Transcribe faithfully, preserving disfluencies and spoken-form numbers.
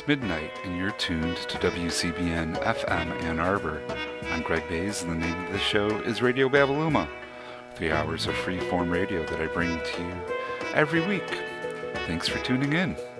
It's midnight, and you're tuned to W C B N F M Ann Arbor. I'm Greg Bays, and the name of the show is Radio Babaluma. Three hours of free-form radio that I bring to you every week. Thanks for tuning in.